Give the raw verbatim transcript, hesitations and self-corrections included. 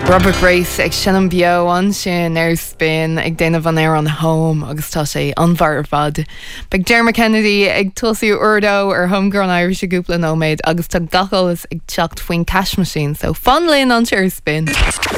Robert Grace ag sinan bio an sin ar spin ag déanamh an air an home agus tá sé anmhar fad. Beg Dermot Kennedy ag tosú urdo ar Homegrown Irish a gúpla nóméid agus tá gachalas ag teacht faoin cash machine, so fan linn an ar spin.